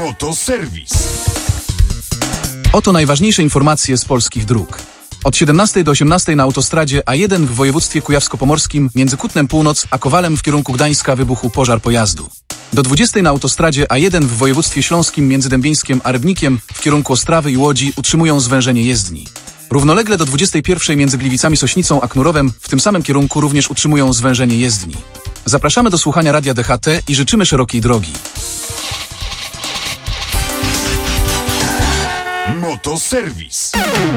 Motoserwis. Oto najważniejsze informacje z polskich dróg. Od 17 do 18 na autostradzie A1 w województwie kujawsko-pomorskim między Kutnem Północ a Kowalem w kierunku Gdańska wybuchł pożar pojazdu. Do 20 na autostradzie A1 w województwie śląskim między Dębieńskiem a Rybnikiem w kierunku Ostrawy i Łodzi utrzymują zwężenie jezdni. Równolegle do 21 między Gliwicami Sośnicą a Knurowem w tym samym kierunku również utrzymują zwężenie jezdni. Zapraszamy do słuchania Radia DHT i życzymy szerokiej drogi. Motoserwis.